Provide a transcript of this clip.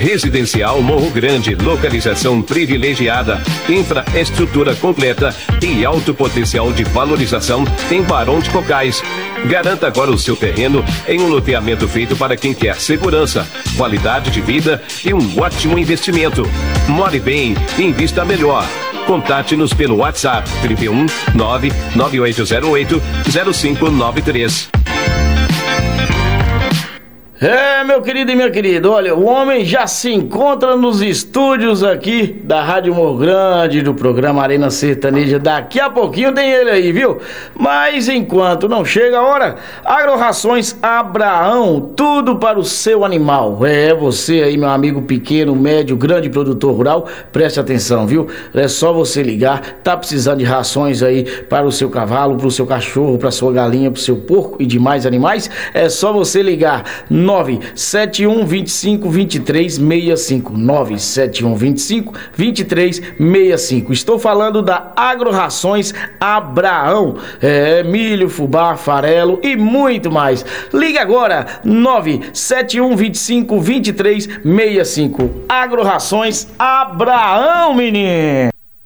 Residencial Morro Grande, localização privilegiada, infraestrutura completa e alto potencial de valorização em Barão de Cocais. Garanta agora o seu terreno em um loteamento feito para quem quer segurança, qualidade de vida e um ótimo investimento. More bem, invista melhor. Contate-nos pelo WhatsApp 31 99808 0593. Meu querido e minha querida, olha, o homem já se encontra nos estúdios aqui da Rádio Morro Grande, do programa Arena Sertaneja. Daqui a pouquinho tem ele aí, viu? Mas enquanto não chega a hora, Agrorações Abraão, tudo para o seu animal. Você aí, meu amigo pequeno, médio, grande produtor rural, preste atenção, viu? É só você ligar, tá precisando de rações aí para o seu cavalo, para o seu cachorro, para sua galinha, para o seu porco e demais animais, é só você ligar 97125 2365 97125 2365. Estou falando da Agrorações Abraão, milho, fubá, farelo e muito mais. Liga agora 97125 2365. Agrorações Abraão, menino.